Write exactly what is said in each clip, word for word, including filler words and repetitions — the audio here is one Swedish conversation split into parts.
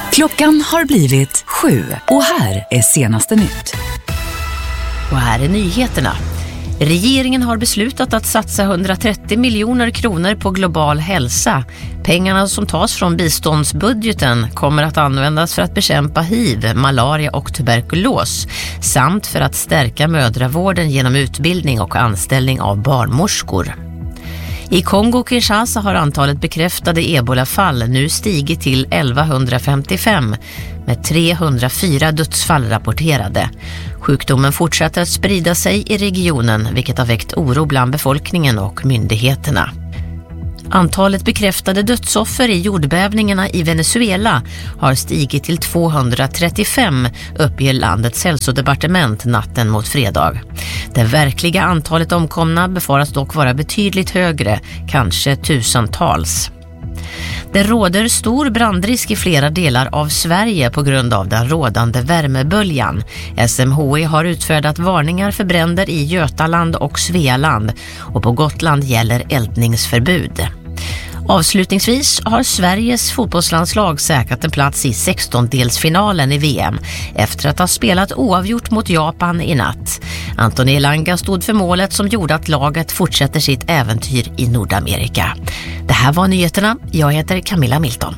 Klockan har blivit sju och här är senaste nytt. Och här är nyheterna. Regeringen har beslutat att satsa hundratrettio miljoner kronor på global hälsa. Pengarna som tas från biståndsbudgeten kommer att användas för att bekämpa hiv, malaria och tuberkulos samt för att stärka mödravården genom utbildning och anställning av barnmorskor. I Kongo-Kinshasa har antalet bekräftade ebolafall nu stigit till elvahundrafemtiofem med trehundrafyra dödsfall rapporterade. Sjukdomen fortsätter att sprida sig i regionen, vilket har väckt oro bland befolkningen och myndigheterna. Antalet bekräftade dödsoffer i jordbävningarna i Venezuela har stigit till tvåhundratrettiofem, uppger landets hälsodepartement natten mot fredag. Det verkliga antalet omkomna befaras dock vara betydligt högre, kanske tusentals. Det råder stor brandrisk i flera delar av Sverige på grund av den rådande värmeböljan. S M H I har utfärdat varningar för bränder i Götaland och Svealand och på Gotland gäller eldningsförbud. Avslutningsvis har Sveriges fotbollslandslag säkrat en plats i sextondelsfinalen i V M efter att ha spelat oavgjort mot Japan i natt. Anthony Elanga stod för målet som gjorde att laget fortsätter sitt äventyr i Nordamerika. Det här var nyheterna. Jag heter Camilla Milton.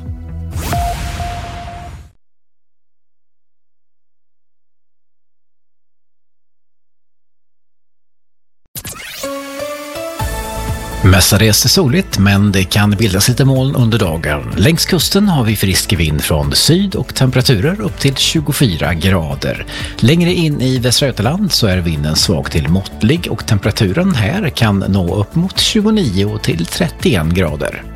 Mestadels soligt, men det kan bildas lite moln under dagen. Längs kusten har vi frisk vind från syd och temperaturer upp till tjugofyra grader. Längre in i Västra Götaland så är vinden svag till måttlig och temperaturen här kan nå upp mot tjugonio till trettioen grader.